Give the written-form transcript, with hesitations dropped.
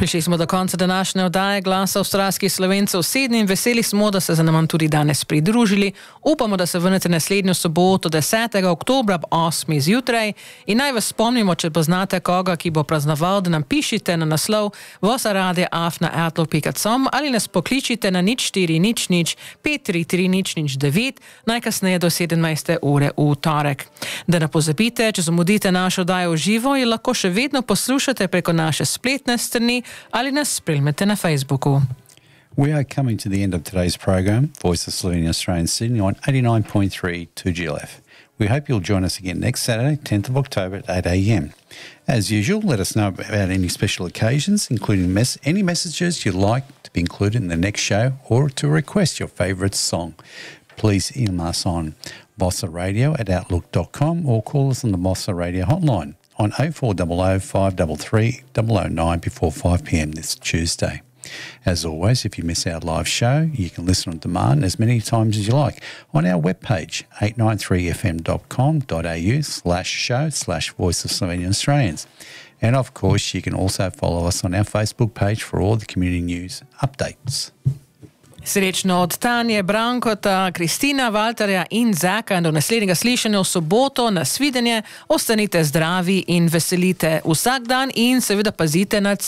Prišli smo do konca današnje oddaje Glasa avstralskih Slovencev 7 in veseli smo, da ste se nam tudi danes pridružili. Upamo, da se vrnete naslednjo soboto 10. oktobra ob 8. zjutraj in naj vas spomnimo, če poznate koga, ki bo praznoval, da nam pišite na naslov vosaradio@outlook.com ali nas pokličite na 0400 533 009 najkasneje do 17. ure v torek. Da ne pozabite, če zamudite našo oddajo v živo, jo lahko še vedno poslušate preko naše spletne strani ali nas spremljate na Facebooku. We are coming to the end of today's program, Voice of Slovenia Australian Sydney on 89.3 2GLF. We hope you'll join us again next Saturday, 10th of October at 8 a.m. As usual, let us know about any special occasions, including any messages you'd like to be included in the next show or to request your favourite song. Please email us on bossaradio@outlook.com or call us on the Bossa Radio hotline on 0400 533 009 before 5 p.m. this Tuesday. As always, if you miss our live show, you can listen on demand as many times as you like on our webpage, 893fm.com.au/show/Voice of Slovenian Australians. And of course, you can also follow us on our Facebook page for all the community news updates. Srečno od Tanje, Brankota, Kristina, Valterja in Zaka do naslednjega slišanja v soboto. Nasvidenje, ostanite zdravi in veselite vsak dan in seveda pazite na